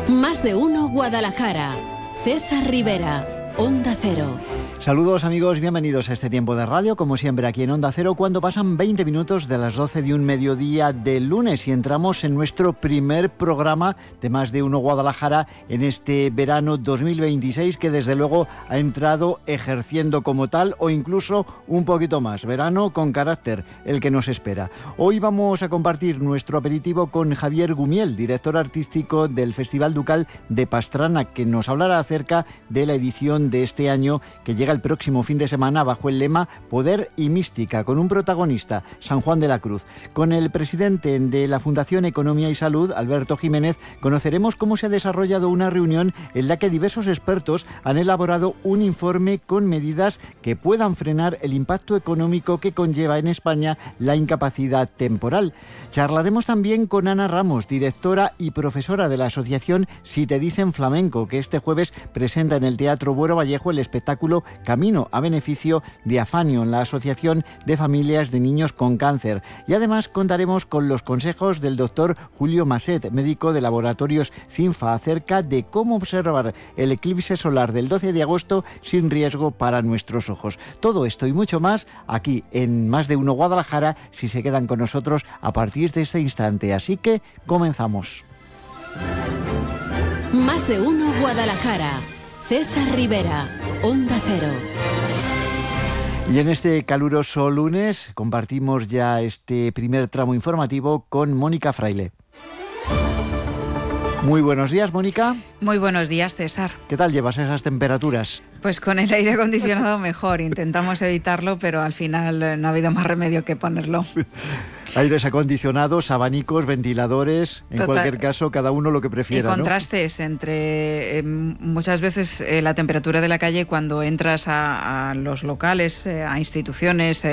Más de uno Guadalajara. César Rivera, Onda Cero. Saludos amigos, bienvenidos a este tiempo de radio, como siempre aquí en Onda Cero, cuando pasan 20 minutos de las 12 de un mediodía del lunes y entramos en nuestro primer programa de Más de uno Guadalajara en este verano 2026, que desde luego ha entrado ejerciendo como tal o incluso un poquito más. Verano con carácter, el que nos espera. Hoy vamos a compartir nuestro aperitivo con Javier Gumiel, director artístico del Festival Ducal de Pastrana, que nos hablará acerca de la edición de este año que llega el próximo fin de semana bajo el lema Poder y Mística, con un protagonista, San Juan de la Cruz. Con el presidente de la Fundación Economía y Salud, Alberto Jiménez, conoceremos cómo se ha desarrollado una reunión en la que diversos expertos han elaborado un informe con medidas que puedan frenar el impacto económico que conlleva en España la incapacidad temporal. Charlaremos también con Ana Ramos, directora y profesora de la asociación Si te dicen flamenco, que este jueves presenta en el Teatro Buero Vallejo el espectáculo Camino, a beneficio de Afanion, la Asociación de Familias de Niños con Cáncer. Y además contaremos con los consejos del doctor Julio Maset, médico de Laboratorios CINFA, acerca de cómo observar el eclipse solar del 12 de agosto sin riesgo para nuestros ojos. Todo esto y mucho más aquí en Más de uno Guadalajara, si se quedan con nosotros a partir de este instante. Así que comenzamos. Más de uno Guadalajara. César Rivera, Onda Cero. Y en este caluroso lunes compartimos ya este primer tramo informativo con Mónica Fraile. Muy buenos días, Mónica. Muy buenos días, César. ¿Qué tal llevas esas temperaturas? Pues con el aire acondicionado mejor. Intentamos evitarlo, pero al final no ha habido más remedio que ponerlo. Aires acondicionados, abanicos, ventiladores, en cualquier caso, cada uno lo que prefiera. Y contrastes, ¿no? Entre muchas veces la temperatura de la calle cuando entras a los locales, a instituciones,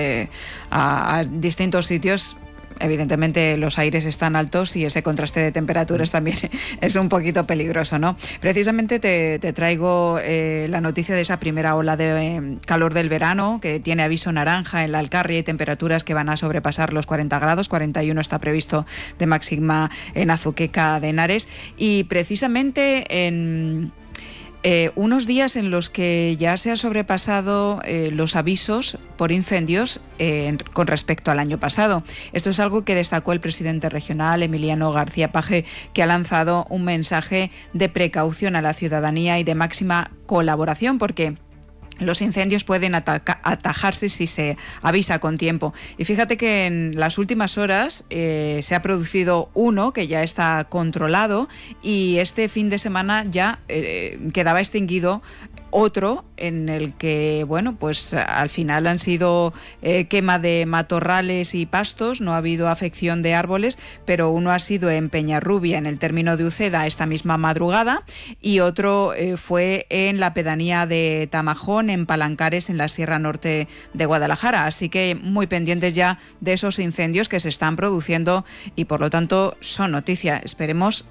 a distintos sitios. Evidentemente los aires están altos y ese contraste de temperaturas también es un poquito peligroso, ¿no? Precisamente te traigo la noticia de esa primera ola de calor del verano, que tiene aviso naranja en la Alcarria y temperaturas que van a sobrepasar los 40 grados, 41 está previsto de máxima en Azuqueca de Henares, y precisamente en unos días en los que ya se han sobrepasado los avisos por incendios con respecto al año pasado. Esto es algo que destacó el presidente regional, Emiliano García Paje, que ha lanzado un mensaje de precaución a la ciudadanía y de máxima colaboración, porque los incendios pueden atajarse si se avisa con tiempo. Y fíjate que en las últimas horas se ha producido uno que ya está controlado y este fin de semana ya quedaba extinguido otro en el que, bueno, pues al final han sido quema de matorrales y pastos, no ha habido afección de árboles, pero uno ha sido en Peñarrubia, en el término de Uceda, esta misma madrugada, y otro fue en la pedanía de Tamajón, en Palancares, en la Sierra Norte de Guadalajara. Así que muy pendientes ya de esos incendios que se están produciendo y por lo tanto son noticia. Esperemos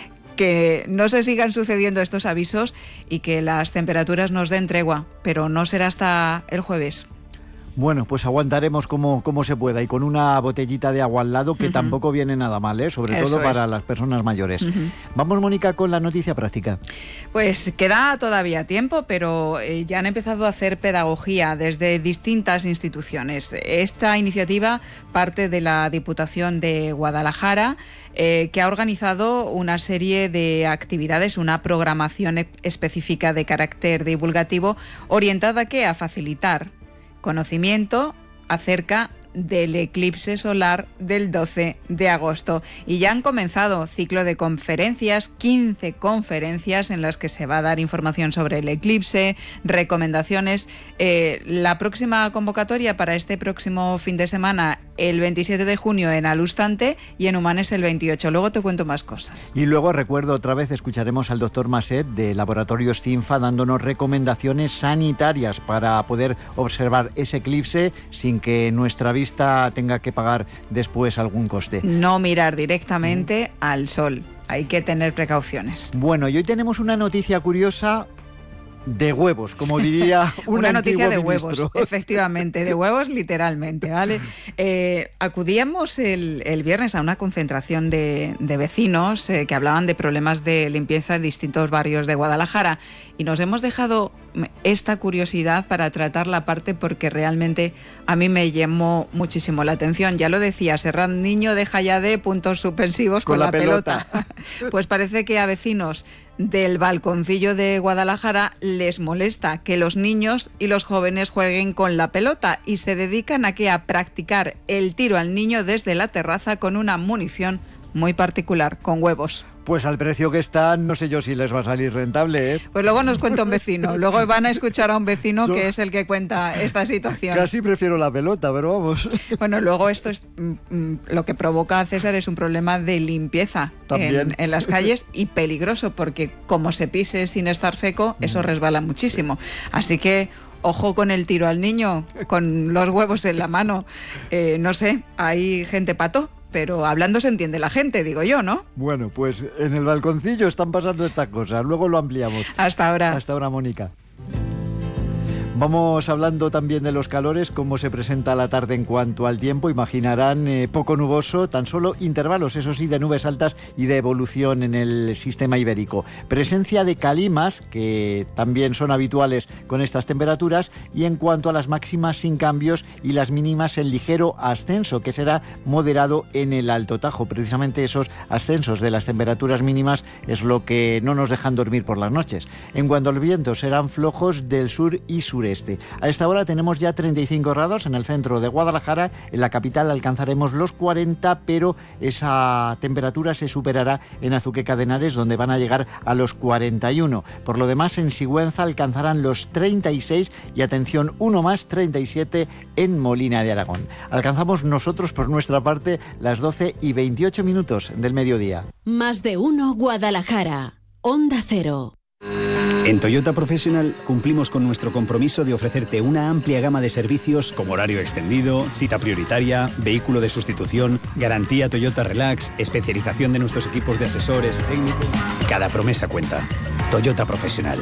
que no se sigan sucediendo estos avisos y que las temperaturas nos den tregua, pero no será hasta el jueves. Bueno, pues aguantaremos como se pueda y con una botellita de agua al lado, que tampoco viene nada mal, sobre todo para las personas mayores. Vamos, Mónica, con la noticia práctica. Pues queda todavía tiempo, pero ya han empezado a hacer pedagogía desde distintas instituciones. Esta iniciativa parte de la Diputación de Guadalajara, que ha organizado una serie de actividades, una programación específica de carácter divulgativo orientada a facilitar conocimiento acerca del eclipse solar del 12 de agosto. Y ya han comenzado ciclo de conferencias, 15 conferencias en las que se va a dar información sobre el eclipse, recomendaciones. La próxima convocatoria para este próximo fin de semana, el 27 de junio en Alustante y en Humanes el 28. Luego te cuento más cosas. Y luego recuerdo otra vez, escucharemos al doctor Maset de Laboratorios CINFA dándonos recomendaciones sanitarias para poder observar ese eclipse sin que nuestra vista tenga que pagar después algún coste. No mirar directamente al sol. Hay que tener precauciones. Bueno, y hoy tenemos una noticia curiosa De huevos, como diría una noticia de ministro. Huevos, efectivamente, de huevos literalmente, ¿vale? Acudíamos el viernes a una concentración de vecinos que hablaban de problemas de limpieza en distintos barrios de Guadalajara y nos hemos dejado esta curiosidad para tratar la parte porque realmente a mí me llamó muchísimo la atención. Ya lo decía, Serrat Niño deja ya de puntos suspensivos con la pelota. Pues parece que a vecinos del Balconcillo de Guadalajara les molesta que los niños y los jóvenes jueguen con la pelota y se dedican a practicar el tiro al niño desde la terraza con una munición muy particular, con huevos. Pues al precio que están, no sé yo si les va a salir rentable, ¿eh? Pues luego nos cuenta un vecino, luego van a escuchar a un vecino que es el que cuenta esta situación. Casi prefiero la pelota, pero vamos. Bueno, luego esto es lo que provoca, César, es un problema de limpieza en las calles y peligroso, porque como se pise sin estar seco, eso resbala muchísimo. Así que ojo con el tiro al niño, con los huevos en la mano. No sé, hay gente pato, pero hablando se entiende la gente, digo yo, ¿no? Bueno, pues en el Balconcillo están pasando estas cosas, luego lo ampliamos. Hasta ahora. Hasta ahora, Mónica. Vamos hablando también de los calores, cómo se presenta la tarde en cuanto al tiempo. Imaginarán poco nuboso, tan solo intervalos, eso sí, de nubes altas y de evolución en el sistema ibérico. Presencia de calimas, que también son habituales con estas temperaturas, y en cuanto a las máximas sin cambios y las mínimas en ligero ascenso, que será moderado en el Alto Tajo. Precisamente esos ascensos de las temperaturas mínimas es lo que no nos dejan dormir por las noches. En cuanto al viento, serán flojos del sur y sureste. A esta hora tenemos ya 35 grados en el centro de Guadalajara. En la capital alcanzaremos los 40, pero esa temperatura se superará en Azuqueca de Henares, donde van a llegar a los 41. Por lo demás, en Sigüenza alcanzarán los 36 y, atención, uno más, 37 en Molina de Aragón. Alcanzamos nosotros, por nuestra parte, las 12:28 del mediodía. Más de uno Guadalajara. Onda Cero. En Toyota Professional cumplimos con nuestro compromiso de ofrecerte una amplia gama de servicios como horario extendido, cita prioritaria, vehículo de sustitución, garantía Toyota Relax, especialización de nuestros equipos de asesores técnicos. Cada promesa cuenta. Toyota Professional.